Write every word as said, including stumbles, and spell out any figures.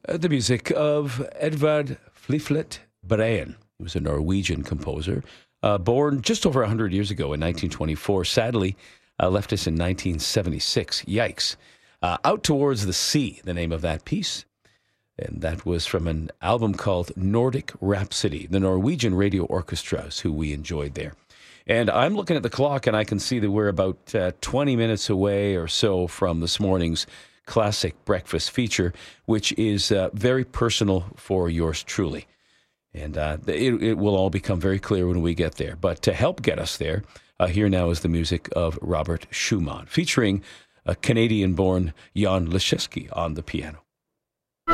Uh, the music of Edvard Fliflet Breen. He was a Norwegian composer, uh, born just over one hundred years ago in nineteen twenty-four. Sadly, uh, left us in nineteen seventy-six. Yikes. Uh, Out Towards the Sea, the name of that piece. And that was from an album called Nordic Rhapsody, the Norwegian radio orchestras who we enjoyed there. And I'm looking at the clock, and I can see that we're about uh, twenty minutes away or so from this morning's classic breakfast feature, which is uh, very personal for yours truly. And uh, it, it will all become very clear when we get there. But to help get us there, uh, here now is the music of Robert Schumann, featuring a Canadian-born Jan Leschewski on the piano.